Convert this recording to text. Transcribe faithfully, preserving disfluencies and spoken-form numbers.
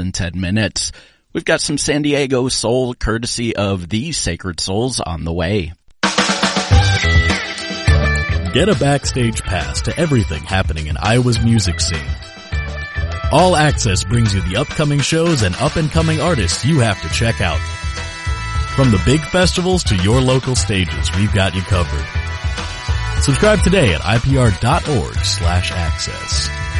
in ten minutes. We've got some San Diego soul courtesy of the Sacred Souls on the way. Get a backstage pass to everything happening in Iowa's music scene. All Access brings you the upcoming shows and up-and-coming artists you have to check out. From the big festivals to your local stages, we've got you covered. Subscribe today at I P R dot org slash access.